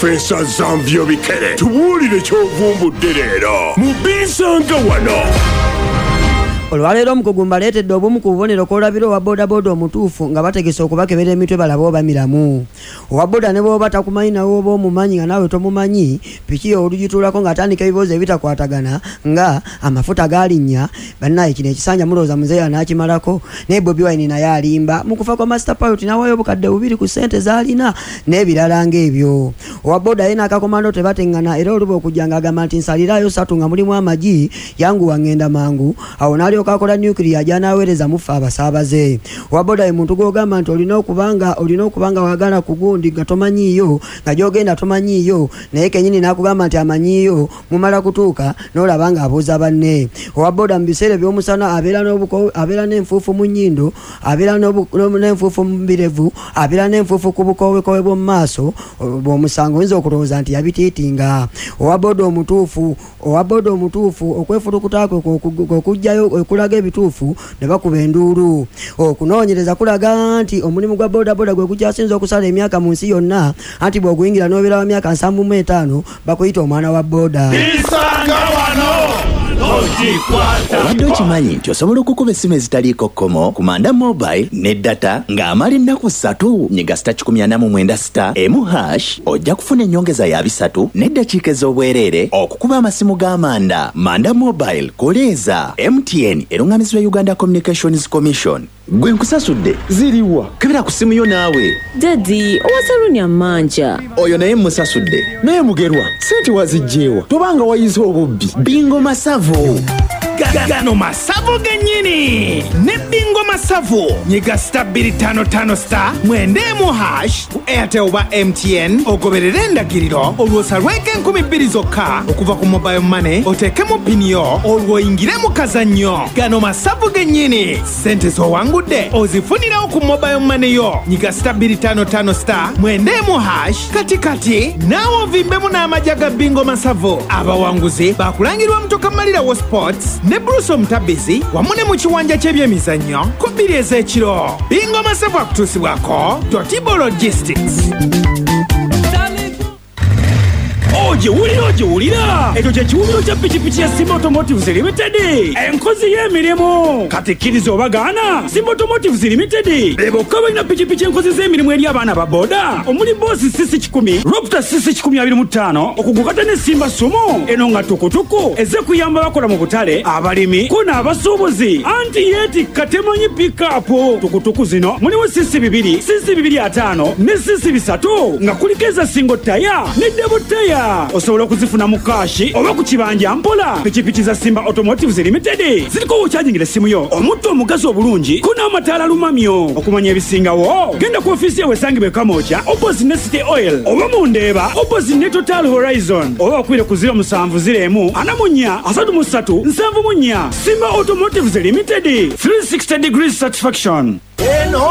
Professor Zamvio Bikere tuwulire ky'ovumbudde leero mu Bisanga wano. Olwaleero omukugumba aleetedde obumu ku bubonero kw'olabira owa bodaboda omutuufu nga bategese okubakebera emitwe balaba oba miramu. Owa boda ne bw'oba takumanyi nawe oba omumanyi nga naawe tomumanyi, piki olugituulako ng'atandika ebibuuzo ebitakwatagana nga amafuta gaalinnya, bannaye kino ekisanja mulowooza muzeeyi anaakimalako, ne Bobi Wine naye alimba mu kufa kwa Master Pilot n'awaayo obukadde 2 ku ssente z'alina n'ebirala ng'ebyo. Owa boda ye n'akakomando tebateŋŋana era oluba okujja ng'agamba nti nsaliraayo 3 nga mulimu amagi yanguwa ngenda mangu, awo n'alyoka akola nuclear gy'anaaweereza mufe abasaabaze. Owa boda ye muntu gw'ogamba nti olina okubanga wagana ku gundi nga tomanyiiyo, nga gy'ogenda tomanyiiyo, naye kennyini n'akugamba nti amanyiiyo, mumala kutuuka n'olaba ng'abuuza banne. Owa boda mu biseera by'omusana abeera n'enfuufu mu nnyindo, abeera n'enfuufu mu birevu, abeera n'enfuufu ku bukoowekowe bw'omu maaso, bw'omusango oyinza okulowooza nti yabitiitinga. Owa boda omutuufu okwefulukuta kwe okujjayo okulaga ebituufu ne bakuba enduulu. Okunoonyereza kulaga nti omulimu gwa bodaboda gwe gukyasinza okusala emyaka mu nsi yonna, anti bw'oguyingira n'obeera wa myaka 75 bakuyita omwana wa boda. Bisanga wano obadde okimanyi nti osobola okukuba essimu ezitaliiko kkomo ku Manda Mobile ne data ng'amala ennaku 3 nyiga *446#, ojja kufuna ennyongeza ya 3 n'eddakiika ez'obwereere okukuba amasimu g'amanda. Manda Mobile koleeza MTN eruŋŋamizibwa Uganda Communications Commission. Gwe nkusasudde ziriwa kebera ku simu yo naawe. Daddy, owasalunya manja. Oyo naye musasudde naye mugerwa sente wazijjeewa tobanga wayize obubbi. Bingo Masavu. Gano masavu gennyini ne Bingo Masavu nyiga *255*mwendemu# ku Airtel oba MTN ogoberere endagiriro olwosalweko 2000 zokka okuva ku mobile money oteekemu pini yo olwoyingire mu kazannyo. Gano masavu gennyini sente z'owangudde ozifunirawo ku mobile money yo nyiga *255*mwendemu# kati naawe ovimbemu n'amajja ga Bingo Masavu. Abawanguzi bakulangirwa Mutoka Malirawo Sports ne Bruce Omutabizi wamu ne mu kiwanja ky'ebyemizannyo ku 2 ez'ekiro. Bingo Masavu akutuusibwako Totibo Logistics. Ogiwulira ekyo kye kiwumiro kya pikipiki ya Simba Automotives Limited, enkozi y'emirimu. Kati kkiriza oba gaana, Simba Automotives Limited bokka balina pikipiki enkozi z'emirimu eri abaana ba boda omuli Boss CC10, Raptor CC1025 okugukata ne Simba Sumo, eno nga tukutuku eze kuyamba bakola mu butale, abalimi ko n'abasuubuzi, anti yeetikka temanyi pick-up. Tukutuku zino mulimu CC2, CC250 ne CC3 nga kuliko eza single taya ne double taya. Osobola okuzifuna mu kashi oba ku kibanja mpola. Pikipiki za Simba Automotives Limited ziriko wukyajingira essimu yo, omutto omugazi obulungi ko n'amataala lumamyo. Okumanya ebisingawo genda ku ofiisi ye wesangibwe Kamoocha opposite ne City Oil, oba mu Ndeeba opposite ne Total Horizon, oba okwire ku 0741-43-74. Simba Automotives Limited, 360 degrees satisfaction.